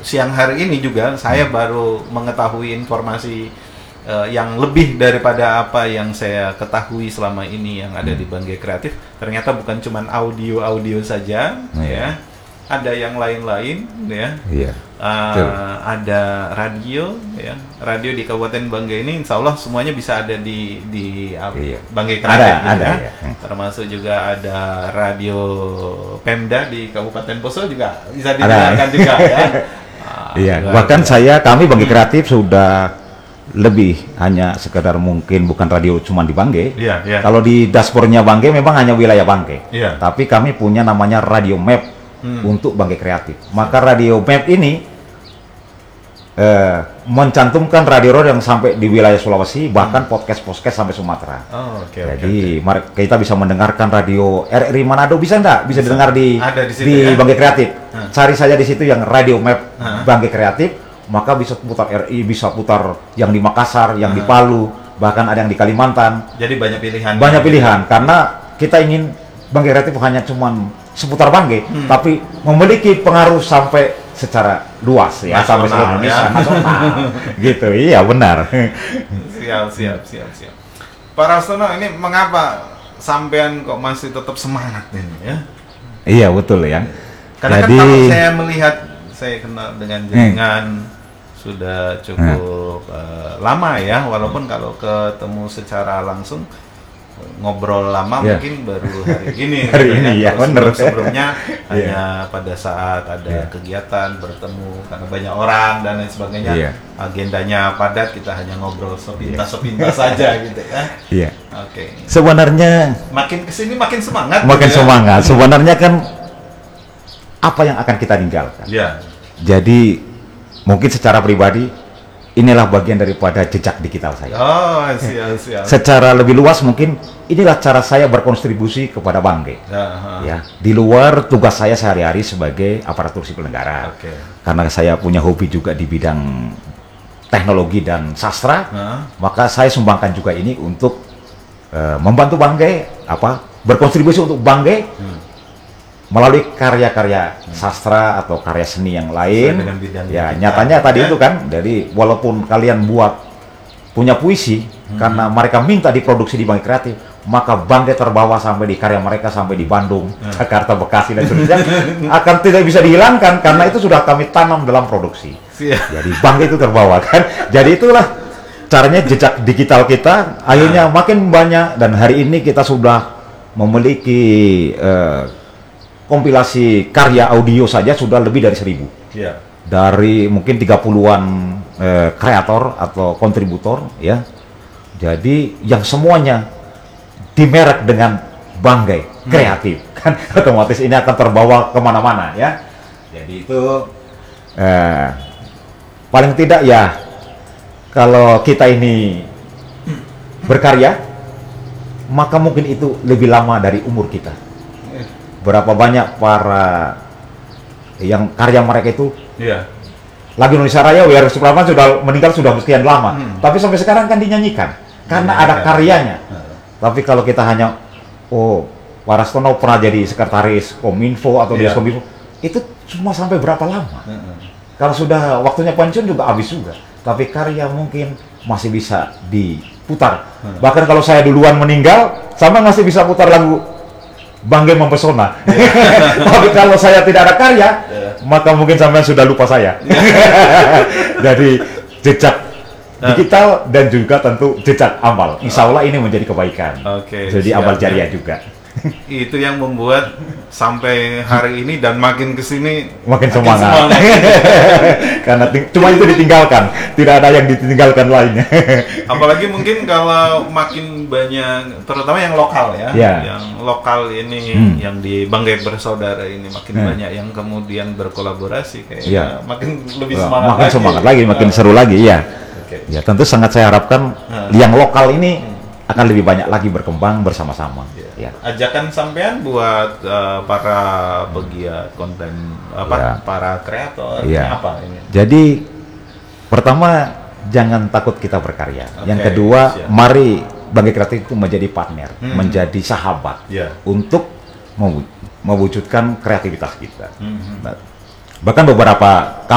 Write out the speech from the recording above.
siang hari ini juga saya baru mengetahui informasi yang lebih daripada apa yang saya ketahui selama ini yang ada di Banggai Kreatif. Ternyata bukan cuma audio saja, ya. Ada yang lain-lain, ya. Ada radio, ya. Radio di Kabupaten Banggai ini, insya Allah semuanya bisa ada di Banggai Kreatif, ya. Termasuk juga ada radio Pemda di Kabupaten Poso juga bisa didengarkan juga, ya. Bahkan kami Banggai Kreatif sudah lebih hanya sekedar mungkin bukan radio cuma di Banggai. Kalau di dashboardnya Banggai memang hanya wilayah Banggai. Tapi kami punya namanya Radio Map untuk Banggai Kreatif. Maka Radio Map ini mencantumkan radio yang sampai di wilayah Sulawesi, bahkan podcast sampai Sumatera. Jadi kita bisa mendengarkan radio RRI Manado, bisa enggak? Bisa didengar di Banggai Kreatif. Cari saja di situ yang Radio Map Banggai Kreatif, maka bisa putar RI, bisa putar yang di Makassar, yang di Palu, bahkan ada yang di Kalimantan. Jadi banyak pilihan. Banyak pilihan, karena kita ingin Banggai Kreatif hanya cuman seputar Banggai, tapi memiliki pengaruh sampai secara luas, ya, sampai seluruh Indonesia, nasional. Gitu, iya benar. Siap. Pak Rastono, ini mengapa sampean kok masih tetap semangat ini, ya? Iya, betul ya. Karena kan kalau saya melihat, saya kenal dengan jenengan sudah cukup lama ya, walaupun kalau ketemu secara langsung ngobrol lama mungkin baru hari ini. Ya, benar. Sebelumnya hanya pada saat ada kegiatan bertemu karena banyak orang dan lain sebagainya. Agendanya padat, kita hanya ngobrol sepintas saja gitu ya. Iya. Oke. Sebenarnya makin kesini makin semangat. Makin semangat. Sebenarnya kan apa yang akan kita tinggalkan. Jadi mungkin secara pribadi inilah bagian daripada jejak digital saya. Siap. Secara lebih luas mungkin inilah cara saya berkontribusi kepada Banggai. Ya, di luar tugas saya sehari-hari sebagai aparatur sipil negara. Karena saya punya hobi juga di bidang teknologi dan sastra, maka saya sumbangkan juga ini untuk membantu Banggai, berkontribusi untuk Banggai melalui karya-karya sastra atau karya seni yang lain. Ya, nyatanya tadi itu kan, jadi walaupun kalian punya puisi, karena mereka minta diproduksi di Banggai Kreatif, maka Banggai terbawa sampai di karya mereka sampai di Bandung, Jakarta, Bekasi dan seterusnya, akan tidak bisa dihilangkan karena itu sudah kami tanam dalam produksi. Jadi Banggai itu terbawa kan. Jadi itulah caranya jejak digital kita akhirnya makin banyak, dan hari ini kita sudah memiliki kompilasi karya audio saja sudah lebih dari 1.000. Dari mungkin 30-an kreator atau kontributor, ya. Jadi yang semuanya dimerek dengan Banggai Kreatif, kan otomatis ini akan terbawa kemana-mana, ya. Jadi itu paling tidak ya, kalau kita ini berkarya, maka mungkin itu lebih lama dari umur kita. Berapa banyak para yang karya mereka itu lagu Indonesia Raya WR Supratman sudah meninggal sudah sekian lama, tapi sampai sekarang kan dinyanyikan karena ada karyanya. Tapi kalau kita hanya Pak Rastono pernah jadi sekretaris Kominfo atau Diskominfo, itu cuma sampai berapa lama? Kalau sudah waktunya pensiun juga habis juga. Tapi karya mungkin masih bisa diputar. Bahkan kalau saya duluan meninggal, sama masih bisa putar lagu Banggai Mempesona. Tapi kalau saya tidak ada karya, maka mungkin sampean sudah lupa saya. Jadi jejak digital dan juga tentu jejak amal. Insya Allah ini menjadi kebaikan. Jadi amal jariah juga. Itu yang membuat sampai hari ini dan makin kesini makin semangat. Karena cuma itu ditinggalkan, tidak ada yang ditinggalkan lainnya. Apalagi mungkin kalau makin banyak, terutama yang lokal ya, yang lokal ini, yang di Banggai Bersaudara ini makin banyak yang kemudian berkolaborasi, kayaknya makin lebih semangat. Makin semangat lagi, makin seru lagi, ya. Ya tentu sangat saya harapkan yang lokal ini akan lebih banyak lagi berkembang bersama-sama. Ajakan sampean buat para pegiat konten, para kreator, apa ini? Jadi pertama, jangan takut kita berkarya. Yang kedua, mari Banggai Kreatif itu menjadi partner, menjadi sahabat untuk mewujudkan kreativitas kita. Bahkan beberapa